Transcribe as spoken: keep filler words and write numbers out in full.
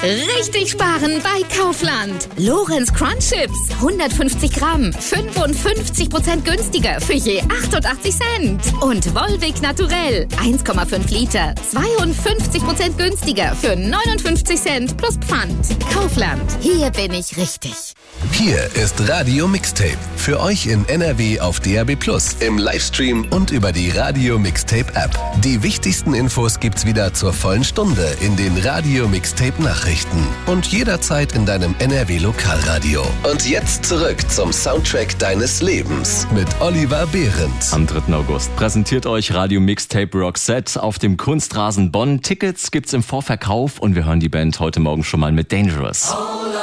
Richtig sparen bei Kaufland. Lorenz Crunch Chips, hundertfünfzig Gramm, fünfundfünfzig Prozent günstiger für je achtundachtzig Cent. Und Volvic Naturell, eins Komma fünf Liter, zweiundfünfzig Prozent günstiger für neunundfünfzig Cent plus Pfand. Kaufland, hier bin ich richtig. Hier ist Radio Mixtape. Für euch in N R W auf D A B plus, im Livestream und über die Radio Mixtape App. Die wichtigsten Infos gibt's wieder zur vollen Stunde in den Radio Mixtape Nachrichten und jederzeit in deinem N R W Lokalradio. Und jetzt zurück zum Soundtrack deines Lebens mit Oliver Behrendt. Am dritten August präsentiert euch Radio Mixtape Roxette auf dem Kunstrasen Bonn. Tickets gibt's im Vorverkauf und wir hören die Band heute Morgen schon mal mit Dangerous.